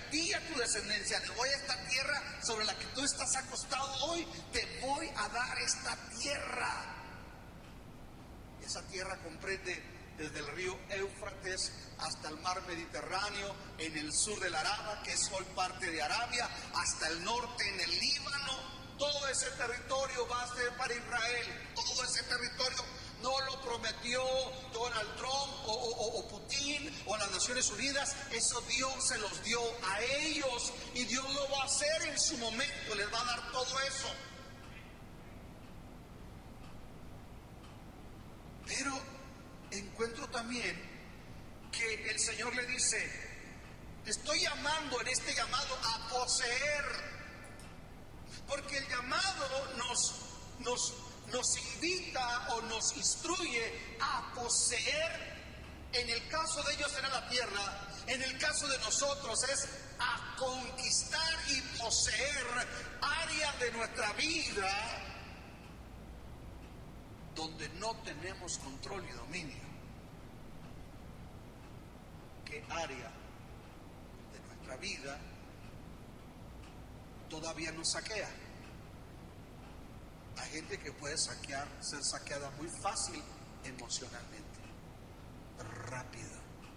ti y a tu descendencia le doy esta tierra sobre la que tú estás acostado hoy, te voy a dar esta tierra. Esa tierra comprende desde el río Éufrates hasta el mar Mediterráneo, en el sur del Araba, que es hoy parte de Arabia, hasta el norte en el Líbano. Todo ese territorio va a ser para Israel. Todo ese territorio no lo prometió Donald Trump o Putin o las Naciones Unidas. Eso Dios se los dio a ellos y Dios lo va a hacer en su momento. Les va a dar todo eso. Pero encuentro también que el Señor le dice: te estoy llamando en este llamado a poseer. Porque el llamado nos invita o nos instruye a poseer. En el caso de ellos era la tierra, en el caso de nosotros es a conquistar y poseer áreas de nuestra vida donde no tenemos control y dominio. ¿Qué área de nuestra vida todavía nos saquea? Hay gente que puede ser saqueada muy fácil emocionalmente, rápido,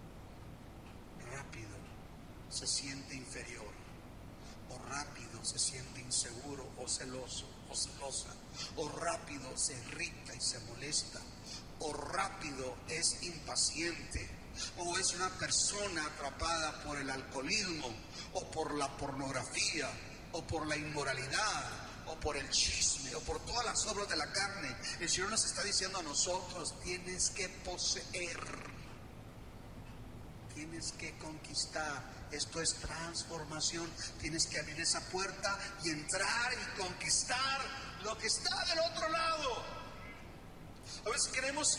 se siente inferior, o rápido se siente inseguro, o celoso, o celosa, o rápido se irrita y se molesta, o rápido es impaciente, o es una persona atrapada por el alcoholismo, o por la pornografía, o por la inmoralidad, o por el chisme, o por todas las obras de la carne. El Señor nos está diciendo a nosotros: tienes que poseer, tienes que conquistar. Esto es transformación. Tienes que abrir esa puerta y entrar y conquistar lo que está del otro lado. A veces queremos...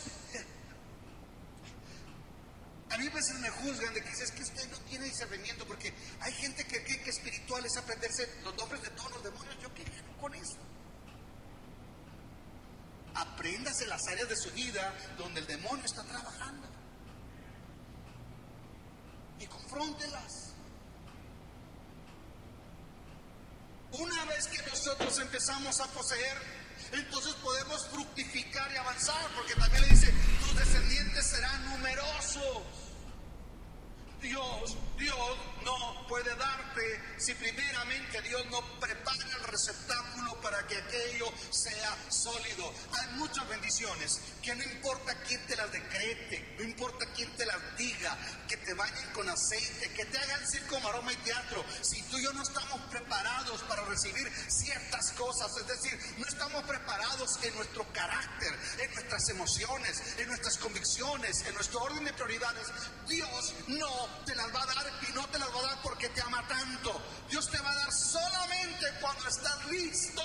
A mí a veces me juzgan de que es que usted no tiene discernimiento, porque hay gente que cree que espiritual es aprenderse los nombres de todos los demonios. Yo qué gano con eso. Apréndase las áreas de su vida donde el demonio está trabajando y confróntelas. Una vez que nosotros empezamos a poseer, entonces podemos fructificar y avanzar, porque también le dice: tus descendientes serán numerosos. Dios no puede darte si primeramente Dios no prepara el receptáculo para que aquello sea sólido. Hay muchas bendiciones que no importa quién te las decrete, no importa quién te las diga, que te bañen con aceite, que te hagan circo, maroma y teatro. Si tú y yo no estamos preparados para recibir ciertas cosas, es decir, no estamos preparados en nuestro carácter, en nuestras emociones, en nuestras convicciones, en nuestro orden de prioridades, Dios no te las va a dar, y no te las va a dar porque te ama tanto. Dios te va a dar solamente cuando estás listo.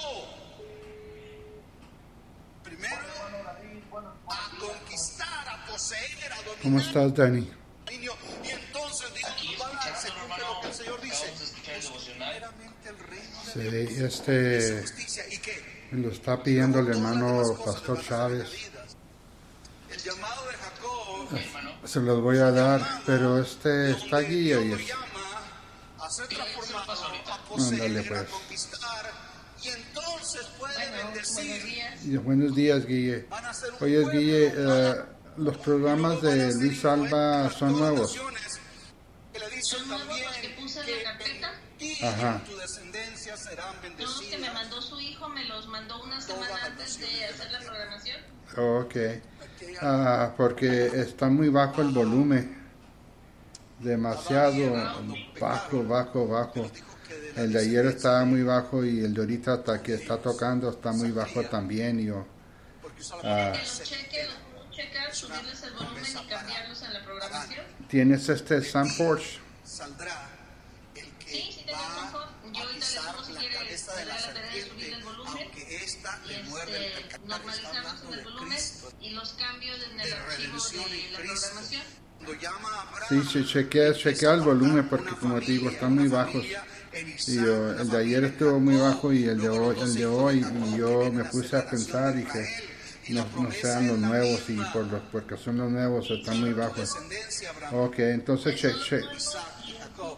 Primero, a conquistar, a poseer, a dominar. ¿Cómo estás, Dani? Y entonces Dios va a dar, se cumple lo que el Señor dice: primeramente el reino de Dios y su justicia. ¿Y qué? Me lo está pidiendo el hermano Pastor Chávez. El llamado de Jacob Se los voy a dar, pero está aquí y lo llama a ser transformado, a poseer, ándale, pues. a conquistar, y entonces puede bendecir. Buenos días, Guille. Van a ser un Oye, pueblo, Guille, los programas de Luis Alba son nuevos. Que le dicen ¿Son nuevos también los que puse en la carpeta? y Ajá. tu descendencia serán Son bendecidas. los que me mandó su hijo, me los mandó una semana antes de hacer la programación. Ok. Porque está muy bajo el volumen. Demasiado bajo. El de ayer estaba muy bajo y el de ahorita hasta que está tocando está muy bajo también. Que los checar, subirles el volumen y cambiarlos en la programación. ¿Tienes Soundforge? Saldrá el que Sí, tengo el confort. Yo ahorita le digo si quiere cabeza de darle la la tarea de subir serpiente, el volumen aunque esta le muerde el pecado. normalizamos en el volumen y los cambios en el de archivo redención de en la Cristo. programación. Cuando llama a Abraham, Sí, chequea el volumen porque, como te digo, están muy bajos. Y el de ayer estuvo muy bajo y el de hoy y yo me puse a pensar y que no sean los nuevos, y porque son los nuevos están muy bajos. Ok, entonces check. Según se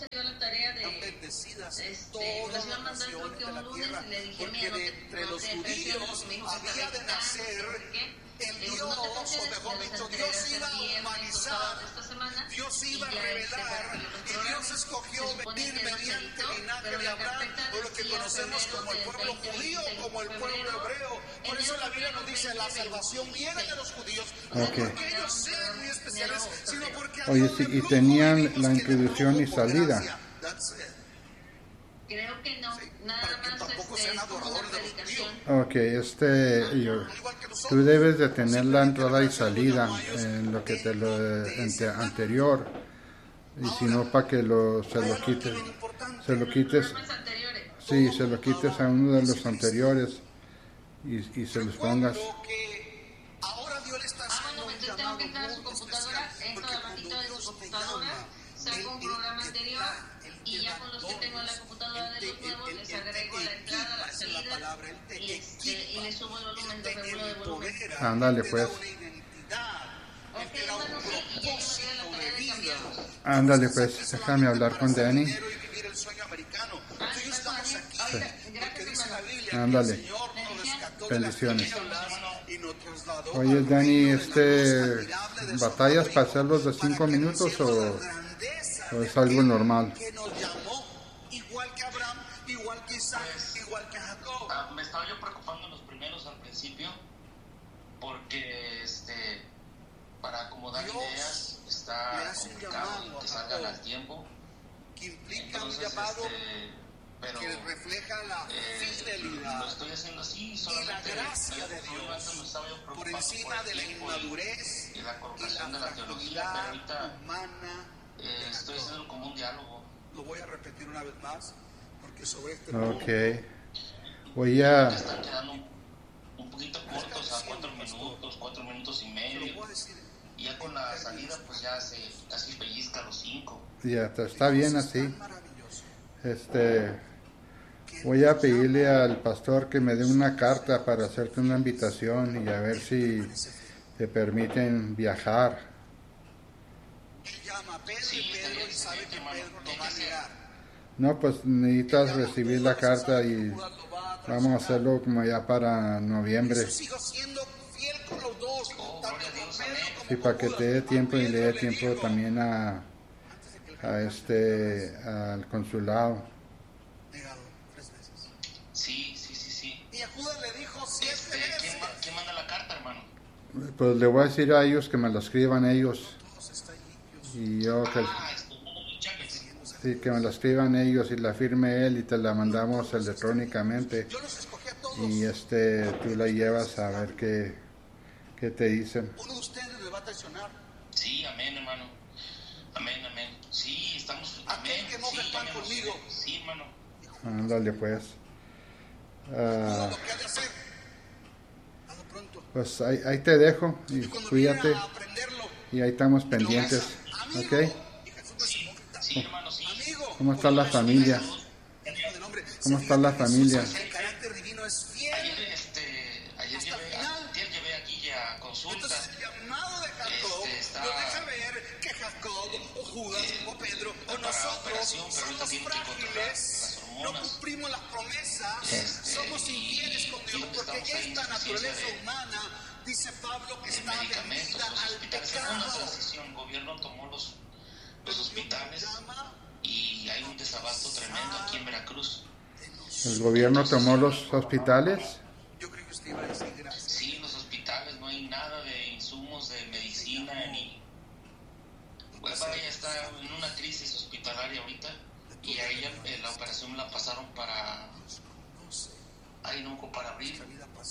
dio la tarea de tan bendecidas nos todas iba a las mandar creo naciones que de la un lunes tierra, y le dije, porque mira, de entre los judíos había de nacer el Dios, o mejor dicho, Dios iba a humanizar, Dios iba a revelar, y Dios escogió venir mediante el linaje de Abraham, o lo que conocemos como el pueblo judío, como el pueblo hebreo. Por eso la Biblia nos dice, la salvación viene de los judíos, no porque ellos sean muy especiales, sino porque a Dios sí, le y tenían la introducción y salida. Creo que no, nada más tampoco sean adoradores de los judíos. Ok, tú debes de tener la entrada y salida en lo que te lo anterior, y si no para que se lo quites, sí, se lo quites a uno de los anteriores y se los pongas. Ahora Dios le está haciendo un tengo llamado que entrar a su muy computadora, especial, entro porque a la cuando mitad de su Dios te computadora, llama, saco un programa anterior y ya con los que tengo en la computadora de los nuevos les agrego la entrada, la salida y le subo el volumen, lo regulo de volumen. Ándale pues. Ándale pues, déjame hablar con Dani. Ándale. Bendiciones. Oye, Dani, ¿batallas para hacerlos de 5 minutos o es algo normal? Igual que Abraham, igual que Isaac, igual que Jacob. Me estaba yo preocupando en los primeros al principio porque para acomodar ideas está complicado que salgan al tiempo. Que implica entonces, un llamado pero, que refleja la fidelidad lo estoy haciendo así, y la gracia de Dios por encima de la inmadurez y la colocación de la teología, pero ahorita estoy haciendo como un diálogo. Lo voy a repetir una vez más porque sobre este punto voy a... Están quedando un poquito cortos, a 4 minutos y medio. Y ya con la salida pues ya se casi pellizca los 5. Ya, está bien así. Voy a pedirle al pastor que me dé una carta para hacerte una invitación y a ver si te permiten viajar. No, pues necesitas recibir la carta y vamos a hacerlo como ya para noviembre. Sí, para que te dé tiempo y le dé tiempo también al consulado. Sí. Y Judas le dijo 7 veces. ¿Quién manda la carta, hermano? Pues le voy a decir a ellos que me la escriban ellos. Y yo sí, que me la escriban ellos y la firme él y te la mandamos electrónicamente. Y tú la llevas a ver qué te dicen. Uno de ustedes le va a traicionar. Sí, amén, hermano. Amén. Sí, estamos. Aquel que moja el pan conmigo. Sí, hermano. Ándale, pues. Pues ahí te dejo y cuídate. Y ahí estamos pendientes. ¿Ok? Sí, hermano, sí. ¿Cómo está la familia? ¿Cómo está la familia? El carácter divino es fiel. Ayer llevé aquí a consulta. Entonces el llamado de Jacob nos deja ver que Jacob o Judas o Pedro o nosotros somos frágiles, no cumplimos las promesas, somos infieles con Dios porque esta naturaleza humana, dice Pablo, que está vendida al pecado. El gobierno tomó los hospitales y hay un desabasto tremendo aquí en Veracruz. ¿El gobierno tomó los hospitales? Yo creo que usted iba a decir gracias. Sí, los hospitales, no hay nada de insumos de medicina ni... Pues ella está en una crisis hospitalaria ahorita y a ella la operación la pasaron para... para abril.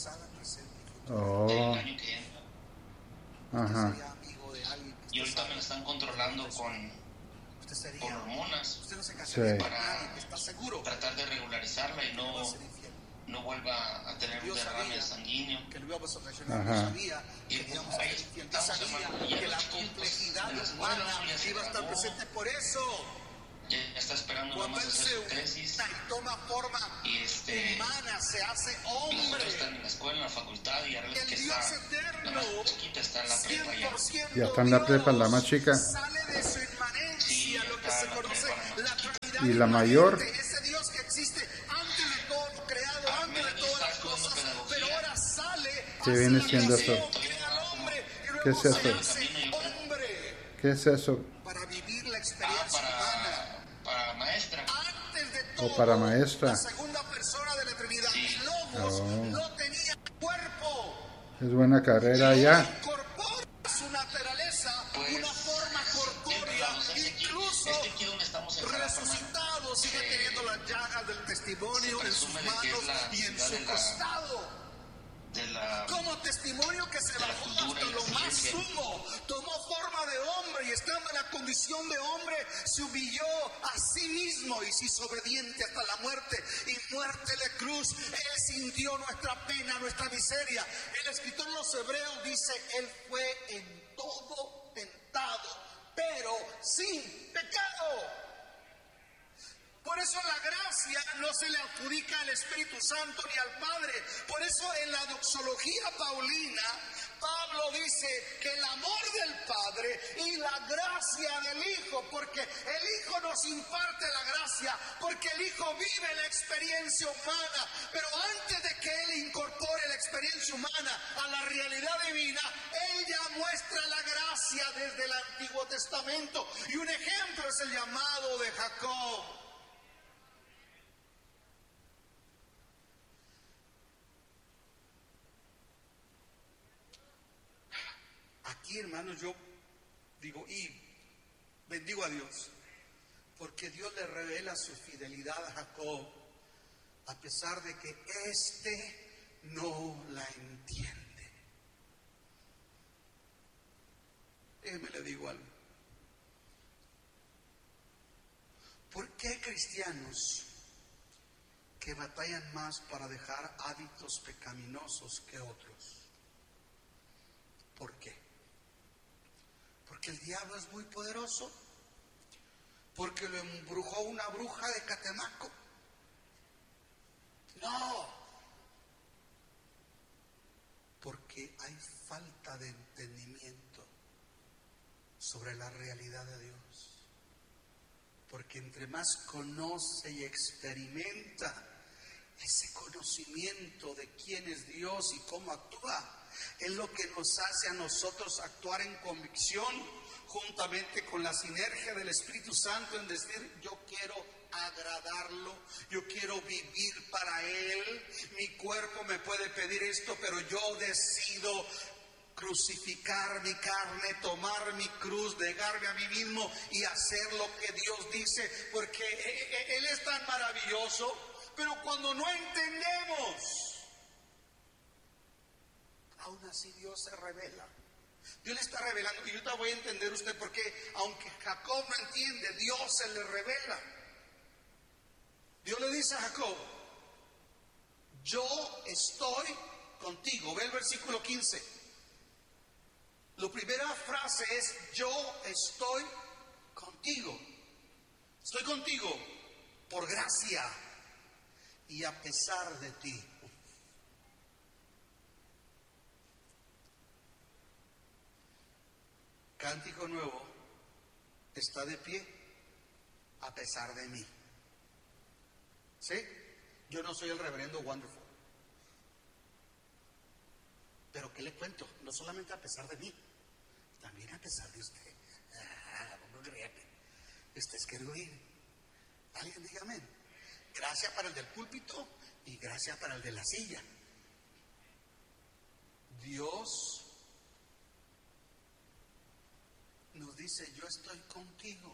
El año que entra. Ajá. Y ahorita me la están controlando con hormonas para tratar de regularizarla y no vuelva a tener un derrame sanguíneo. Ajá. Y estamos, hermano, y que la complejidad humana iba a estar presente por eso. Ya está esperando nada más hacer su tesis. Toma forma humana, se hace hombre. Están en la escuela, en la facultad y ahora que está la más chiquita está en la prepa ya. Ya está en la prepa, la más chica. Sale de su inmanencia, lo que se conoce la Trinidad y la mayor, ese Dios que existe antes de todo lo creado, antes de todas las cosas, pero ahora sale ¿qué viene siendo eso? ¿Qué es eso? ¿Qué es eso? Para vivir la experiencia humana. Para maestra. Antes de todo, ¿O para maestra? la segunda persona de la Trinidad, Logos, no tenía cuerpo. Es buena carrera ya. Incorpora su naturaleza, una forma corpórea, incluso resucitado, sigue teniendo las llagas del testimonio en sus manos y en su costado. Como testimonio que se bajó hasta lo más sumo, tomó forma de hombre y estando en la condición de hombre se humilló a sí mismo y se hizo obediente hasta la muerte y muerte de cruz. Él sintió nuestra pena, nuestra miseria. El escritor de los Hebreos dice: Él fue en todo tentado, pero sin pecado. Por eso la gracia no se le adjudica al Espíritu Santo ni al Padre. Por eso en la doxología paulina, Pablo dice que el amor del Padre y la gracia del Hijo, porque el Hijo nos imparte la gracia, porque el Hijo vive la experiencia humana, pero antes de que Él incorpore la experiencia humana a la realidad divina, Él ya muestra la gracia desde el Antiguo Testamento. Y un ejemplo es el llamado de Jacob. Aquí, hermanos, yo digo y bendigo a Dios, porque Dios le revela su fidelidad a Jacob, a pesar de que éste no la entiende. Déjeme le digo algo. ¿Por qué hay cristianos que batallan más para dejar hábitos pecaminosos que otros? ¿Por qué? Porque el diablo es muy poderoso, porque lo embrujó una bruja de Catemaco. No, porque hay falta de entendimiento sobre la realidad de Dios. Porque entre más conoce y experimenta ese conocimiento de quién es Dios y cómo actúa, es lo que nos hace a nosotros actuar en convicción, juntamente con la sinergia del Espíritu Santo, en decir: yo quiero agradarlo, yo quiero vivir para Él. Mi cuerpo me puede pedir esto, pero yo decido crucificar mi carne, tomar mi cruz, negarme a mí mismo y hacer lo que Dios dice, porque Él es tan maravilloso. Pero cuando no entendemos, aún así Dios se revela. Dios le está revelando, y yo te voy a entender usted porque aunque Jacob no entiende, Dios se le revela. Dios le dice a Jacob: yo estoy contigo. Ve el versículo 15. La primera frase es: yo estoy contigo. Estoy contigo por gracia y a pesar de ti. Cántico Nuevo está de pie a pesar de mí. ¿Sí? Yo no soy el reverendo Wonderful. Pero ¿qué le cuento? No solamente a pesar de mí, también a pesar de usted. No crea que usted es querido ir. Alguien diga amén. Gracias para el del púlpito y gracias para el de la silla. Dios nos dice: yo estoy contigo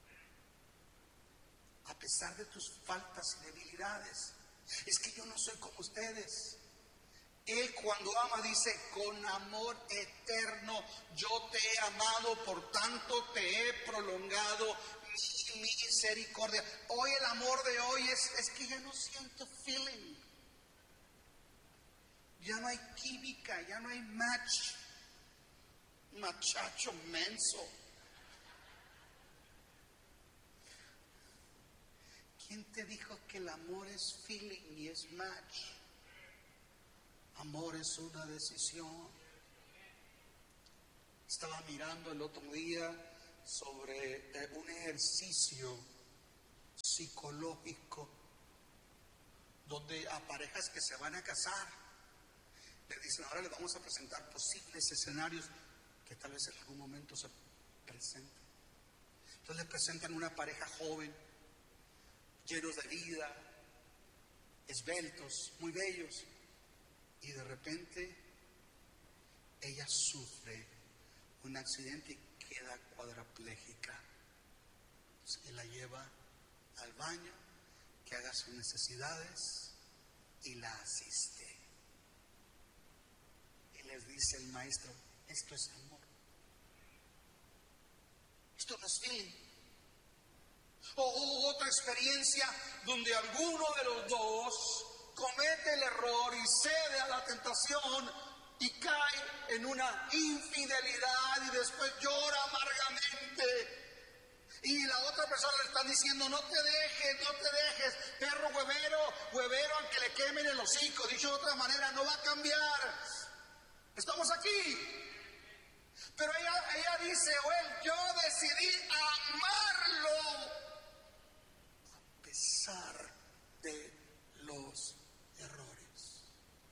a pesar de tus faltas y debilidades. Es que yo no soy como ustedes. Él cuando ama dice: con amor eterno yo te he amado, por tanto te he prolongado mi misericordia. Hoy el amor de hoy es que ya no siento feeling, ya no hay química, ya no hay match. Machacho menso. ¿Quién te dijo que el amor es feeling y es match? Amor es una decisión. Estaba mirando el otro día sobre un ejercicio psicológico donde a parejas que se van a casar le dicen, ahora les vamos a presentar posibles escenarios que tal vez en algún momento se presenten. Entonces les presentan una pareja joven, llenos de vida, esbeltos, muy bellos, y de repente ella sufre un accidente y queda cuadraplégica. Entonces él la lleva al baño, que haga sus necesidades y la asiste. Y les dice el maestro, esto es amor. Esto no es fin. O otra experiencia donde alguno de los dos comete el error y cede a la tentación y cae en una infidelidad y después llora amargamente. Y la otra persona le está diciendo, no te dejes, perro huevero al que le quemen el hocico. Dicho de otra manera, no va a cambiar. Estamos aquí. Pero ella dice, yo decidí amarlo a pesar de los errores.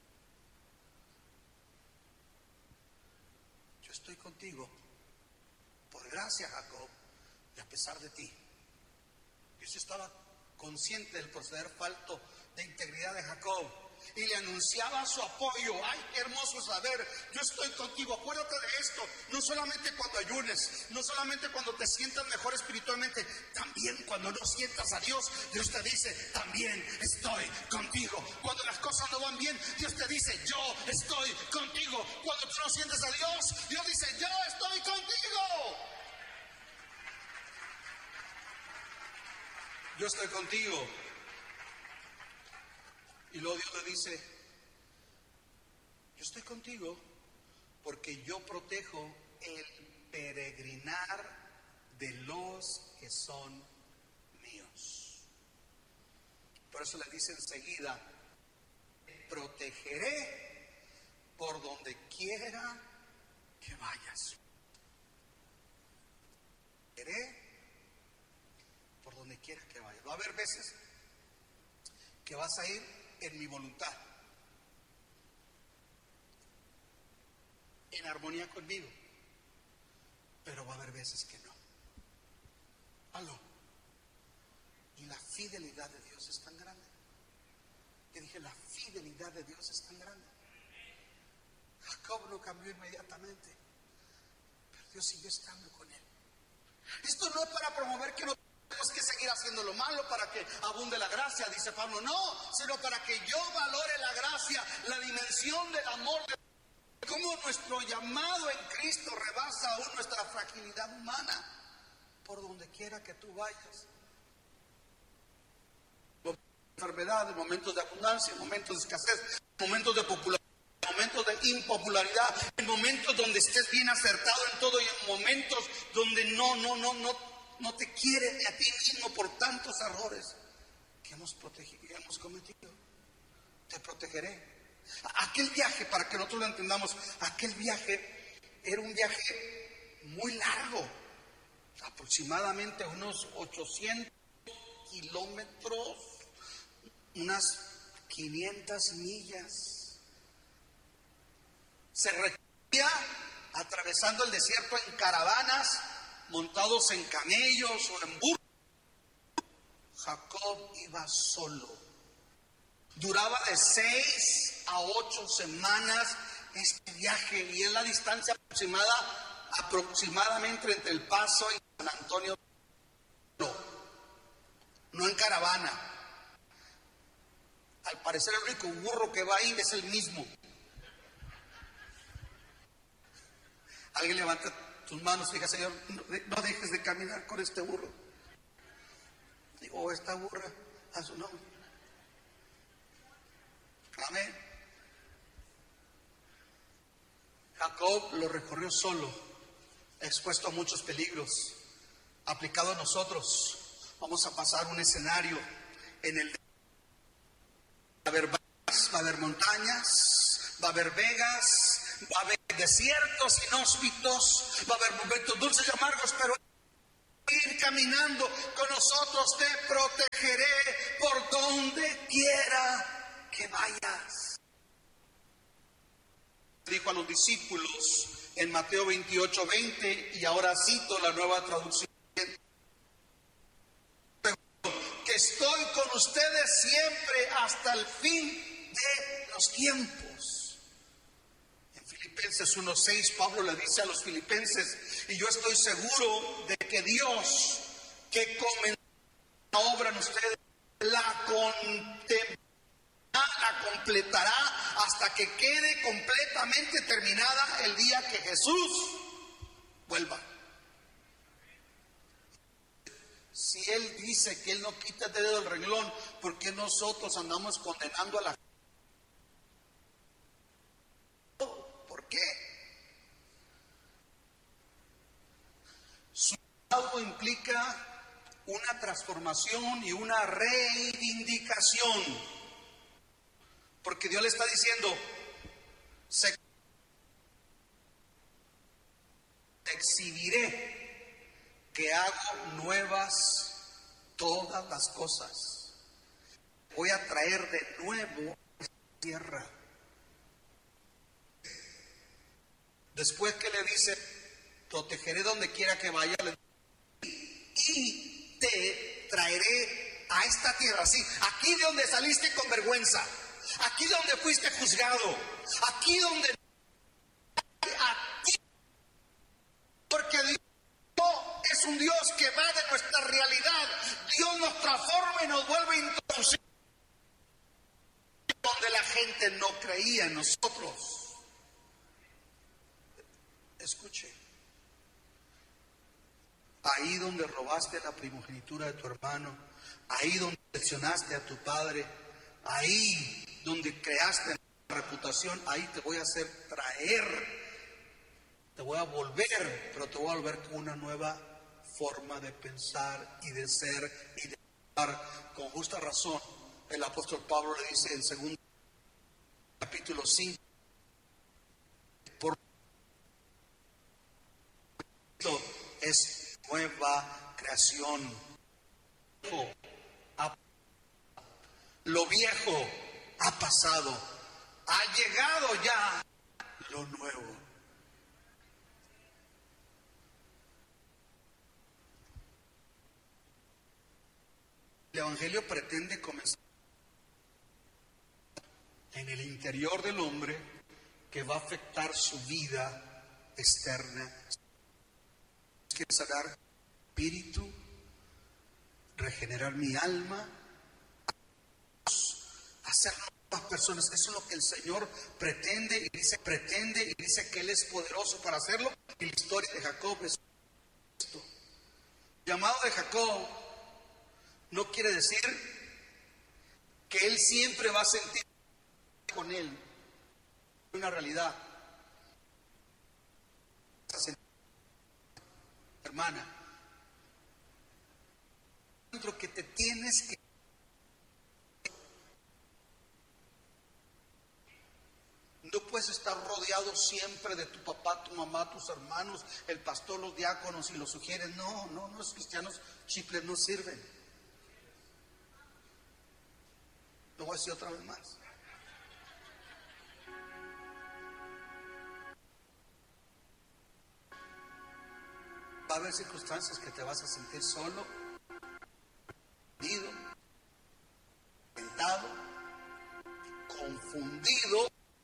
Yo estoy contigo, por gracia, Jacob. A pesar de ti. Dios estaba consciente del proceder falto de integridad de Jacob y le anunciaba su apoyo. Ay, qué hermoso saber, yo estoy contigo. Acuérdate de esto, no solamente cuando ayunes, no solamente cuando te sientas mejor espiritualmente, también cuando no sientas a Dios, Dios te dice, también estoy contigo. Cuando las cosas no van bien, Dios te dice, yo estoy contigo. Cuando tú no sientes a Dios, Dios dice, yo estoy contigo. Yo estoy contigo. Y luego Dios le dice, yo estoy contigo porque yo protejo el peregrinar de los que son míos. Por eso le dice enseguida, protegeré por donde quiera que vayas. Protegeré por donde quiera que vayas. Va a haber veces que vas a ir en mi voluntad, en armonía conmigo, pero va a haber veces que no. Aló. Y la fidelidad de Dios es tan grande. Yo dije, la fidelidad de Dios es tan grande. Jacob no cambió inmediatamente, pero Dios siguió estando con él. Esto no es para promover que no tenemos que seguir haciendo lo malo para que abunde la gracia, dice Pablo, no, sino para que yo valore la gracia, la dimensión del amor de Dios, cómo nuestro llamado en Cristo rebasa aún nuestra fragilidad humana, por donde quiera que tú vayas. Enfermedad, momentos de abundancia, momentos de escasez, momentos de popularidad, momentos de impopularidad, en momentos donde estés bien acertado en todo y en momentos donde no te quiere a ti mismo por tantos errores que hemos cometido. Te protegeré. Aquel viaje, para que nosotros lo entendamos, aquel viaje era un viaje muy largo, aproximadamente unos 800 kilómetros, unas 500 millas. Se recorría atravesando el desierto en caravanas, montados en camellos o en burros. Jacob iba solo. Duraba de 6 a 8 semanas este viaje y es la distancia aproximadamente entre El Paso y San Antonio. No en caravana. Al parecer el único burro que va ahí es el mismo. Alguien levanta tus manos y diga, Señor, no dejes de caminar con este burro. Digo, esta burra a su nombre. Amén. Jacob lo recorrió solo, expuesto a muchos peligros. Aplicado a nosotros, vamos a pasar un escenario en el va a haber valles, va a haber montañas, va a haber vegas, va a haber desiertos inhóspitos, va a haber momentos dulces y amargos, pero caminando con nosotros, te protegeré por donde quiera que vayas. Dijo a los discípulos en Mateo 28:20, y ahora cito la Nueva Traducción: que estoy con ustedes siempre hasta el fin de los tiempos. En Filipenses 1:6 Pablo le dice a los filipenses: y yo estoy seguro de que Dios, que comenzó la obra en ustedes, la completará hasta que quede completamente terminada el día que Jesús vuelva. Si Él dice que Él no quita el dedo del renglón, ¿por qué nosotros andamos condenando a la gente? ¿Por qué? Su llamado implica una transformación y una reivindicación. Porque Dios le está diciendo: te exhibiré que hago nuevas todas las cosas. Voy a traer de nuevo a esta tierra. Después que le dice: protegeré donde quiera que vaya, le dice: y te traeré a esta tierra, sí, aquí de donde saliste con vergüenza, aquí donde fuiste juzgado, aquí donde... Porque Dios es un Dios que va de nuestra realidad. Dios nos transforma y nos vuelve a introducir donde la gente no creía en nosotros. Escuche. Ahí donde robaste la primogenitura de tu hermano, ahí donde traicionaste a tu padre, ahí donde creaste una reputación, ahí te voy a hacer traer, te voy a volver, pero te voy a volver con una nueva forma de pensar y de ser y de actuar. Con justa razón, el apóstol Pablo le dice en 2 capítulo 5, por esto es nueva creación. Lo viejo ha pasado, ha llegado ya lo nuevo. El Evangelio pretende comenzar en el interior del hombre, que va a afectar su vida externa. Quiero sanar espíritu, regenerar mi alma, hacer nuevas personas. Eso es lo que el Señor pretende y dice que Él es poderoso para hacerlo. Y la historia de Jacob es esto. El llamado de Jacob no quiere decir que él siempre va a sentir con él. Es una realidad. Hermana, lo que te tienes que... No puedes estar rodeado siempre de tu papá, tu mamá, tus hermanos, el pastor, los diáconos y los sugieres. No, los cristianos chifles no sirven. Lo voy a decir otra vez más. Va a haber circunstancias que te vas a sentir solo, perdido, tentado, confundido.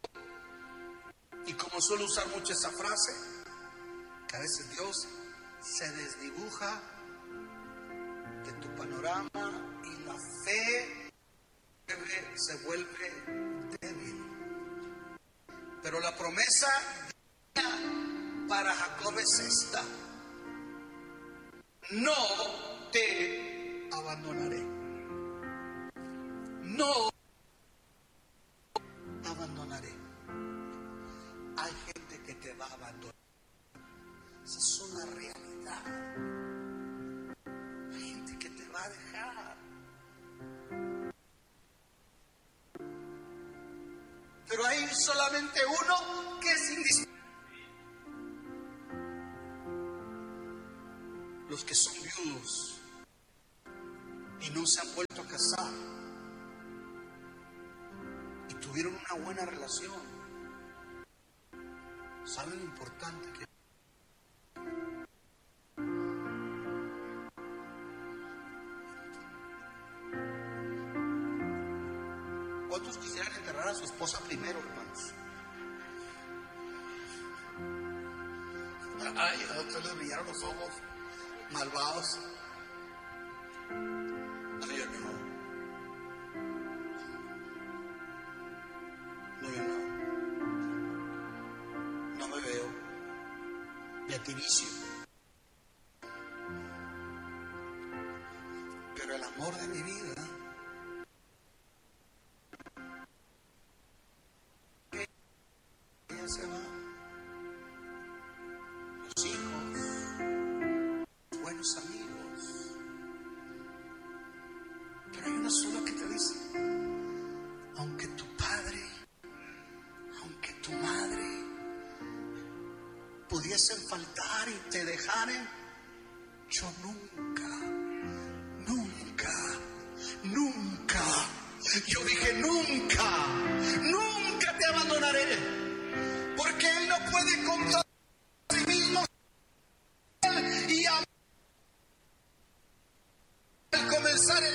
Y como suelo usar mucho esa frase, que a veces Dios se desdibuja de tu panorama y la fe se vuelve débil. Pero la promesa para Jacob es esta: no te abandonaré. No abandonaré. Hay gente que te va a abandonar. Esa es una realidad. Hay gente que te va a dejar. Pero hay solamente uno que es indispensable. Los que son viudos viudos y no se han vuelto a casar y tuvieron una buena relación. ¿Saben lo importante que es? ¿Cuántos quisieran enterrar a su esposa primero, hermanos? Ay, a otros les brillaron los ojos malvados. No, yo no. No, yo no. No me veo beatinicio. Pero el amor de mi vida, ella se va. Los hijos, buenos amigos. Pero hay una sola que te dice: aunque tu padre, aunque tu madre pudiesen faltar y te dejaren, yo nunca, yo dije nunca te abandonaré, porque Él no puede contra sí mismo y al comenzar el